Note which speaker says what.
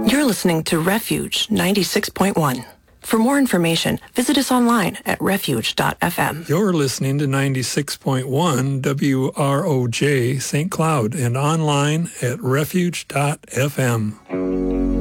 Speaker 1: You're listening to Refuge 96.1. For more information, visit us online at refuge.fm.
Speaker 2: You're listening to 96.1 WROJ St. Cloud and online at refuge.fm.